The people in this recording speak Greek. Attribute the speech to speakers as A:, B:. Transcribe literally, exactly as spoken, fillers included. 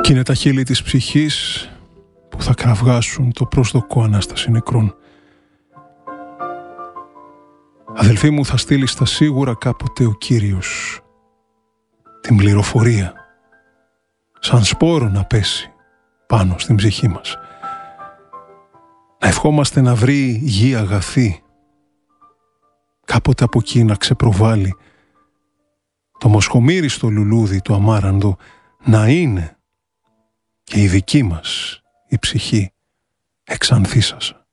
A: Κι είναι τα χείλη της ψυχής που θα κραυγάσουν το πρόσδοκο Ανάσταση νεκρών. Αδελφοί μου, θα στείλει στα σίγουρα κάποτε ο Κύριος την πληροφορία, σαν σπόρο να πέσει πάνω στην ψυχή μας. Να ευχόμαστε να βρει γη αγαθή, κάποτε από εκεί να ξεπροβάλλει το μοσχομύριστο λουλούδι του αμάραντο, να είναι και η δική μας η ψυχή εξανθίσασα.